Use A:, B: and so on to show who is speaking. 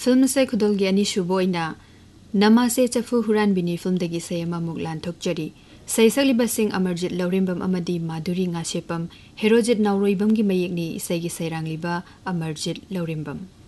A: film से खुदल की अनीशुबोइना नमासे चफु हुरानबिनी film दगी सयमा मुगलान थोकचरी सैसली बसिंग अमरजित लौरिंबम अमदी माधुरी ngaसेपम हेरोजित नाउरोइबम की मयेकनी इसैगी सैरांगलिबा अमरजित लौरिंबम